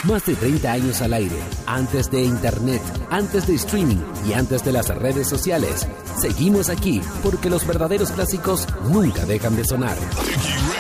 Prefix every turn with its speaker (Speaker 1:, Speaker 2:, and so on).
Speaker 1: Más de 30 años al aire, antes de internet, antes de streaming y antes de las redes sociales. Seguimos aquí porque los verdaderos clásicos nunca dejan de sonar.